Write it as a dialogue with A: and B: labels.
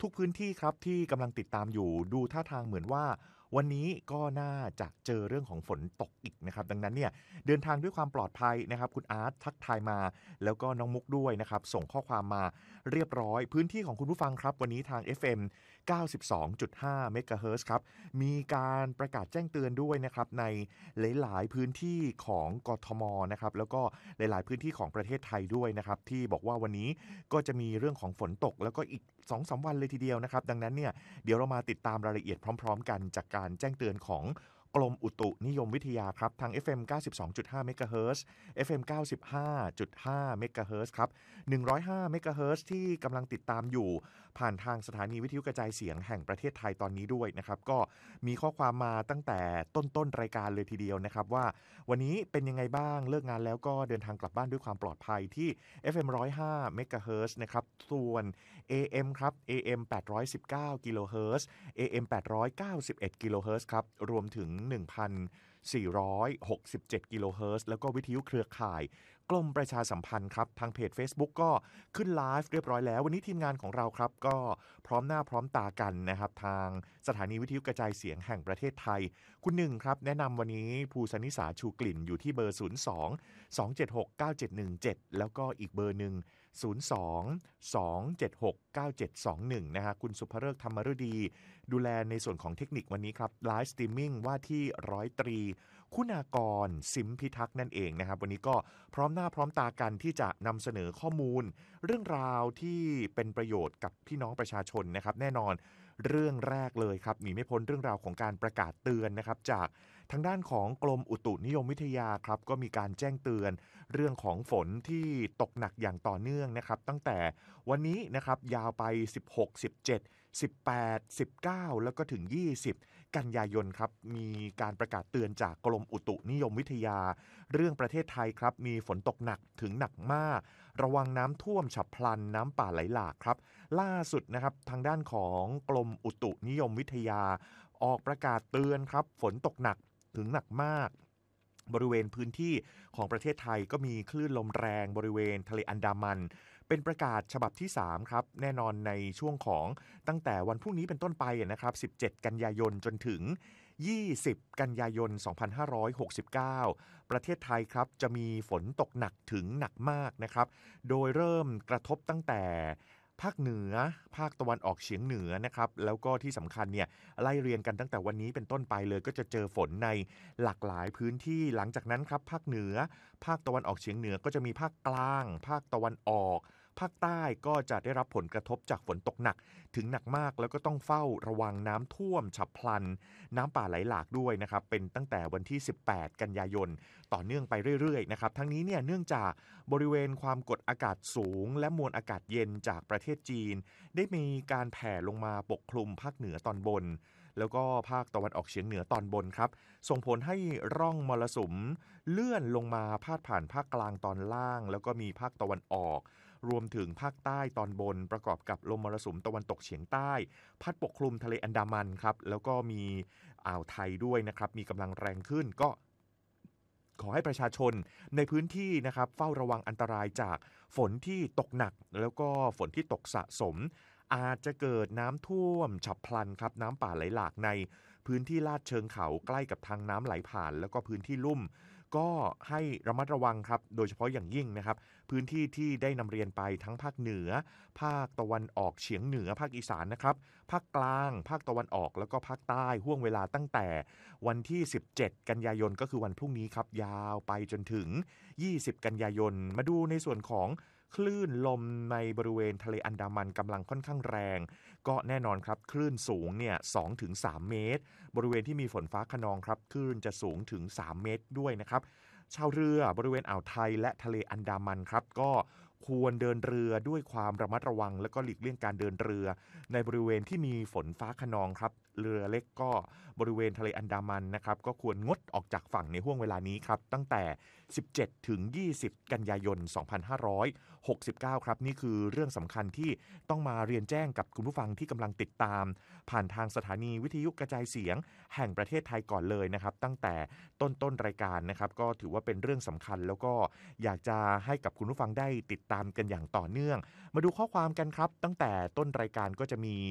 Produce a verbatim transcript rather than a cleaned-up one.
A: ทุกพื้นที่ครับที่กำลังติดตามอยู่ดูท่าทางเหมือนว่าวันนี้ก็น่าจะเจอเรื่องของฝนตกอีกนะครับดังนั้นเนี่ยเดินทางด้วยความปลอดภัยนะครับคุณอาร์ตทักทายมาแล้วก็น้องมุกด้วยนะครับส่งข้อความมาเรียบร้อยพื้นที่ของคุณผู้ฟังครับวันนี้ทาง เอฟ เอ็ม เก้าสิบสองจุดห้า เมกะเฮิรตซ์ครับมีการประกาศแจ้งเตือนด้วยนะครับในหลายๆพื้นที่ของกทมนะครับแล้วก็หลายๆพื้นที่ของประเทศไทยด้วยนะครับที่บอกว่าวันนี้ก็จะมีเรื่องของฝนตกแล้วก็อีก สองถึงสาม วันเลยทีเดียวนะครับดังนั้นเนี่ยเดี๋ยวเรามาติดตามรายละเอียดพร้อมๆกันจากการแจ้งเตือนของกรมอุตุนิยมวิทยาครับทาง เอฟ เอ็ม เก้าสิบสองจุดห้า เมกะเฮิรตซ์ เอฟ เอ็ม เก้าสิบห้าจุดห้า เมกะเฮิรตซ์ครับหนึ่งร้อยห้าเมกะเฮิรตซ์ที่กำลังติดตามอยู่ผ่านทางสถานีวิทยุกระจายเสียงแห่งประเทศไทยตอนนี้ด้วยนะครับก็มีข้อความมาตั้งแต่ต้นๆรายการเลยทีเดียวนะครับว่าวันนี้เป็นยังไงบ้างเลิกงานแล้วก็เดินทางกลับบ้านด้วยความปลอดภัยที่ เอฟ เอ็ม หนึ่งร้อยห้า เมกะเฮิรตซ์นะครับส่วน เอ เอ็ม ครับ เอ เอ็ม แปดร้อยสิบเก้า กิโลเฮิรตซ์ เอ เอ็ม แปดร้อยเก้าสิบเอ็ด กิโลเฮิรตซ์ครับรวมถึง หนึ่งพันสี่ร้อยหกสิบเจ็ด กิโลเฮิรตซ์แล้วก็วิทยุเครือข่ายกรมประชาสัมพันธ์ครับทางเพจ Facebook ก็ขึ้นไลฟ์เรียบร้อยแล้ววันนี้ทีมงานของเราครับก็พร้อมหน้าพร้อมตากันนะครับทางสถานีวิทยุกระจายเสียงแห่งประเทศไทยคุณหนึ่งครับแนะนำวันนี้ภูสนิสาชูกลิ่นอยู่ที่เบอร์ศูนย์ สอง สอง เจ็ด หก เก้า เจ็ด หนึ่ง เจ็ดแล้วก็อีกเบอร์หนึ่งศูนย์ สอง สอง เจ็ด หก เก้า เจ็ด สอง หนึ่งนะฮะคุณสุภฤกษ์ธรรมฤดีดูแลในส่วนของเทคนิควันนี้ครับไลฟ์สตรีมมิ่งว่าที่ร้อยตรีคุณากรสิมพิทักษ์นั่นเองนะครับวันนี้ก็พร้อมหน้าพร้อมตากันที่จะนำเสนอข้อมูลเรื่องราวที่เป็นประโยชน์กับพี่น้องประชาชนนะครับแน่นอนเรื่องแรกเลยครับหนีไม่พ้นเรื่องราวของการประกาศเตือนนะครับจากทางด้านของกรมอุตุนิยมวิทยาครับก็มีการแจ้งเตือนเรื่องของฝนที่ตกหนักอย่างต่อเนื่องนะครับตั้งแต่วันนี้นะครับยาวไปสิบหก สิบเจ็ด สิบแปด สิบเก้าแล้วก็ถึงยี่สิบกันยายนครับมีการประกาศเตือนจากกรมอุตุนิยมวิทยาเรื่องประเทศไทยครับมีฝนตกหนักถึงหนักมากระวังน้ำท่วมฉับพลันน้ำป่าไหลหลากครับล่าสุดนะครับทางด้านของกรมอุตุนิยมวิทยาออกประกาศเตือนครับฝนตกหนักถึงหนักมากบริเวณพื้นที่ของประเทศไทยก็มีคลื่นลมแรงบริเวณทะเลอันดามันเป็นประกาศฉบับที่สามครับแน่นอนในช่วงของตั้งแต่วันพรุ่งนี้เป็นต้นไปนะครับสิบเจ็ดกันยายนจนถึงยี่สิบกันยายนสองพันห้าร้อยหกสิบเก้าประเทศไทยครับจะมีฝนตกหนักถึงหนักมากนะครับโดยเริ่มกระทบตั้งแต่ภาคเหนือภาคตะวันออกเฉียงเหนือนะครับแล้วก็ที่สำคัญเนี่ยไล่เรียงกันตั้งแต่วันนี้เป็นต้นไปเลยก็จะเจอฝนในหลากหลายพื้นที่หลังจากนั้นครับภาคเหนือภาคตะวันออกเฉียงเหนือก็จะมีภาคกลางภาคตะวันออกภาคใต้ก็จะได้รับผลกระทบจากฝนตกหนักถึงหนักมากแล้วก็ต้องเฝ้าระวังน้ำท่วมฉับพลันน้ำป่าไหลหลากด้วยนะครับเป็นตั้งแต่วันที่สิบแปดกันยายนต่อเนื่องไปเรื่อยๆนะครับทั้งนี้เนี่ยเนื่องจากบริเวณความกดอากาศสูงและมวลอากาศเย็นจากประเทศจีนได้มีการแผ่ลงมาปกคลุมภาคเหนือตอนบนแล้วก็ภาคตะวันออกเฉียงเหนือตอนบนครับส่งผลให้ร่องมรสุมเลื่อนลงมาพาดผ่านภาคกลางตอนล่างแล้วก็มีภาคตะวันออกรวมถึงภาคใต้ตอนบนประกอบกับลมมรสุมตะวันตกเฉียงใต้พัดปกคลุมทะเลอันดามันครับแล้วก็มีอ่าวไทยด้วยนะครับมีกำลังแรงขึ้นก็ขอให้ประชาชนในพื้นที่นะครับเฝ้าระวังอันตรายจากฝนที่ตกหนักแล้วก็ฝนที่ตกสะสมอาจจะเกิดน้ำท่วมฉับพลันครับน้ำป่าไหลหลากในพื้นที่ลาดเชิงเขาใกล้กับทางน้ำไหลผ่านแล้วก็พื้นที่ลุ่มก็ให้ระมัดระวังครับโดยเฉพาะอย่างยิ่งนะครับพื้นที่ที่ได้นำเรียนไปทั้งภาคเหนือภาคตะวันออกเฉียงเหนือภาคอีสานนะครับภาคกลางภาคตะวันออกแล้วก็ภาคใต้ห่วงเวลาตั้งแต่วันที่สิบเจ็ดกันยายนก็คือวันพรุ่งนี้ครับยาวไปจนถึงยี่สิบกันยายนมาดูในส่วนของคลื่นลมในบริเวณทะเลอันดามันกำลังค่อนข้างแรงก็แน่นอนครับคลื่นสูงเนี่ย สองถึงสาม เมตรบริเวณที่มีฝนฟ้าคะนองครับคลื่นจะสูงถึงสามเมตรด้วยนะครับชาวเรือบริเวณอ่าวไทยและทะเลอันดามันครับก็ควรเดินเรือด้วยความระมัดระวังและก็หลีกเลี่ยงการเดินเรือในบริเวณที่มีฝนฟ้าคะนองครับเรือเล็กก็บริเวณทะเลอันดามันนะครับก็ควรงดออกจากฝั่งในห้วงเวลานี้ครับตั้งแต่สิบเจ็ดถึงยี่สิบกันยายนสองพันห้าร้อยหกสิบเก้าครับนี่คือเรื่องสำคัญที่ต้องมาเรียนแจ้งกับคุณผู้ฟังที่กำลังติดตามผ่านทางสถานีวิทยุกระจายเสียงแห่งประเทศไทยก่อนเลยนะครับตั้งแต่ต้นต้นรายการนะครับก็ถือว่าเป็นเรื่องสำคัญแล้วก็อยากจะให้กับคุณผู้ฟังได้ติดตามกันอย่างต่อเนื่องมาดูข้อความกันครับตั้งแต่ต้นรายการก็จะมี